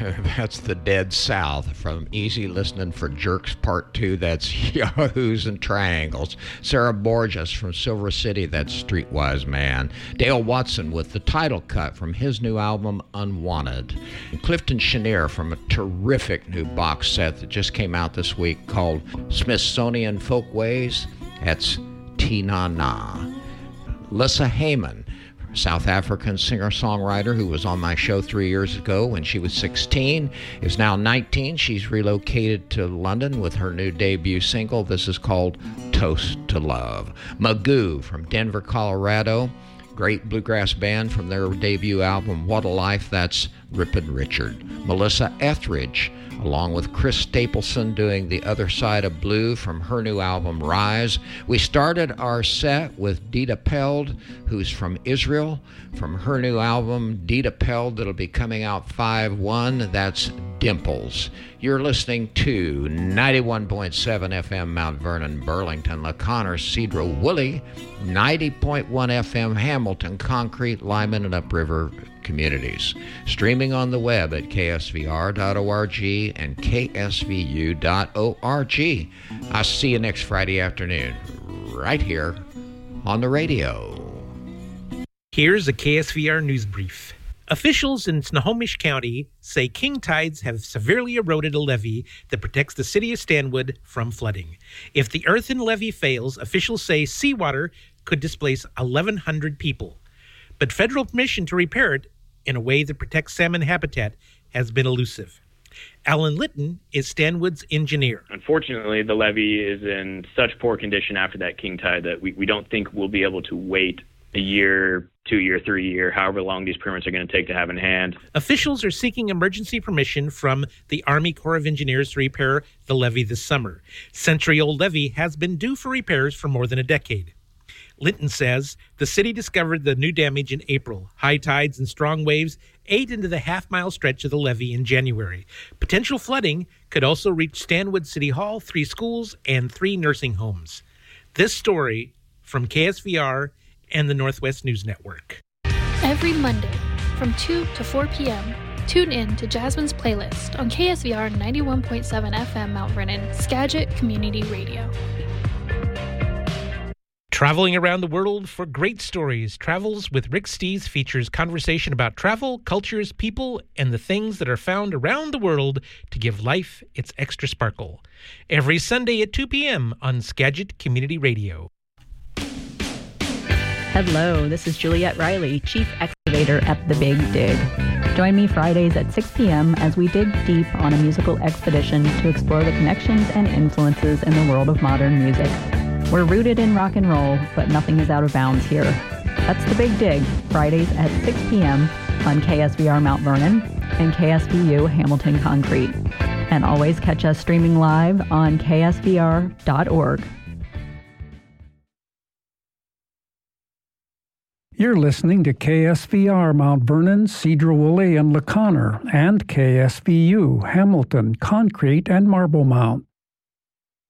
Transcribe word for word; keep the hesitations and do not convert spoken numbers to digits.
That's the Dead South from Easy Listening for Jerks Part two. That's Yahoos and Triangles. Sarah Borges from Silver City. That's Streetwise Man. Dale Watson with the title cut from his new album Unwanted. And Clifton Chenier from a terrific new box set that just came out this week called Smithsonian Folkways. That's Tina Na. Lissa Heyman, South African singer-songwriter who was on my show three years ago when she was sixteen, is now nineteen. She's relocated to London with her new debut single. This is called Toast to Love. Magoo from Denver, Colorado, great bluegrass band from their debut album What a Life. That's Rippin' Richard. Melissa Etheridge, along with Chris Stapleson, doing The Other Side of Blue from her new album Rise. We started our set with Dita Peld, who's from Israel, from her new album Dita Peld that'll be coming out five one. That's Dimples. You're listening to ninety-one point seven F M Mount Vernon, Burlington, La Conner, Cedro Woolley, ninety point one F M Hamilton, Concrete, Lyman, and Upriver communities. Streaming on the web at K S V R dot org and K S V U dot org. I'll see you next Friday afternoon, right here on the radio. Here's a K S V R news brief. Officials in Snohomish County say king tides have severely eroded a levee that protects the city of Stanwood from flooding. If the earthen levee fails, officials say seawater could displace eleven hundred people. But federal permission to repair it in a way that protects salmon habitat has been elusive. Alan Litton is Stanwood's engineer. Unfortunately, the levee is in such poor condition after that king tide that we, we don't think we'll be able to wait a year, two year, three year, however long these permits are going to take to have in hand. Officials are seeking emergency permission from the Army Corps of Engineers to repair the levee this summer. Century-old levee has been due for repairs for more than a decade. Linton says the city discovered the new damage in April. High tides and strong waves ate into the half-mile stretch of the levee in January. Potential flooding could also reach Stanwood City Hall, three schools, and three nursing homes. This story from K S V R and the Northwest News Network. Every Monday from two to four p.m., tune in to Jasmine's Playlist on K S V R ninety-one point seven F M Mount Vernon, Skagit Community Radio. Traveling around the world for great stories. Travels with Rick Steves features conversation about travel, cultures, people, and the things that are found around the world to give life its extra sparkle. Every Sunday at two p.m. on Skagit Community Radio. Hello, this is Juliette Riley, Chief Excavator at The Big Dig. Join me Fridays at six p.m. as we dig deep on a musical expedition to explore the connections and influences in the world of modern music. We're rooted in rock and roll, but nothing is out of bounds here. That's The Big Dig, Fridays at six p.m. on K S V R Mount Vernon and K S V U Hamilton Concrete. And always catch us streaming live on K S V R dot org. You're listening to K S V R Mount Vernon, Cedro Woolley, and La Conner, and K S V U Hamilton, Concrete, and Marble Mount.